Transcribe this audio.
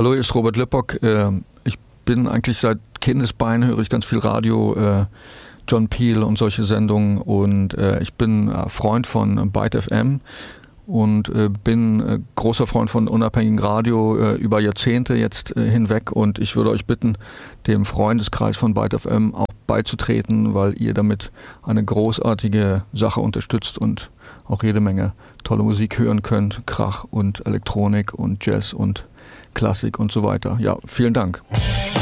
Hallo, hier ist Robert Lippock. Ich bin eigentlich seit Kindesbeinen, höre ich ganz viel Radio, John Peel und solche Sendungen, und ich bin Freund von Byte FM und bin großer Freund von unabhängigen Radio über Jahrzehnte jetzt hinweg, und ich würde euch bitten, dem Freundeskreis von Byte FM auch beizutreten, weil ihr damit eine großartige Sache unterstützt und auch jede Menge tolle Musik hören könnt, Krach und Elektronik und Jazz und Klassik und so weiter. Ja, vielen Dank.